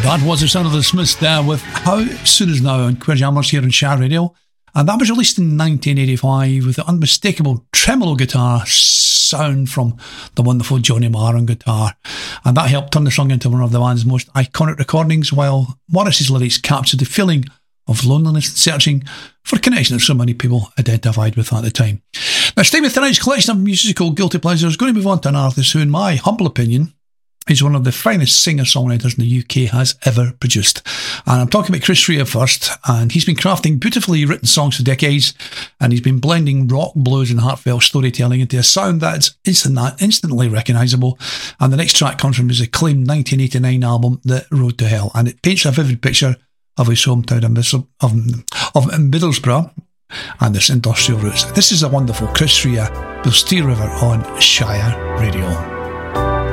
That was the sound of the Smiths there with How Soon Is Now on Queer Jammers here on Shire Radio. And that was released in 1985 with the unmistakable tremolo guitar sound from the wonderful Johnny Marr on guitar. And that helped turn the song into one of the band's most iconic recordings, while Morrissey's lyrics captured the feeling of loneliness and searching for connection that so many people identified with at the time. Now, staying with tonight's collection of musical guilty pleasures, going to move on to an artist who, in my humble opinion, is one of the finest singer-songwriters in the UK has ever produced. And I'm talking about Chris Rea first, and he's been crafting beautifully written songs for decades, and he's been blending rock, blues and heartfelt storytelling into a sound that's instantly recognisable. And the next track comes from his acclaimed 1989 album, The Road to Hell, and it paints a vivid picture of his hometown of Middlesbrough and its industrial roots. This is a wonderful Chris Rea with Steel River on Shire Radio.